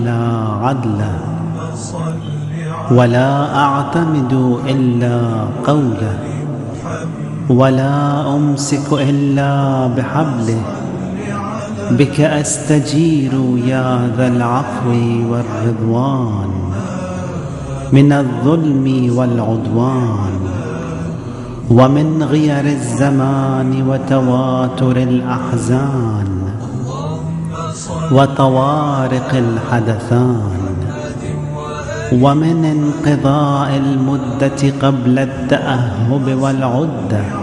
إلا عدله، ولا أعتمد إلا قوله، ولا أمسك إلا بحبله. بك أستجير يا ذا العفو والرضوان من الظلم والعدوان، ومن غير الزمان وتواتر الأحزان وطوارق الحدثان، ومن انقضاء المدة قبل التأهب والعدة،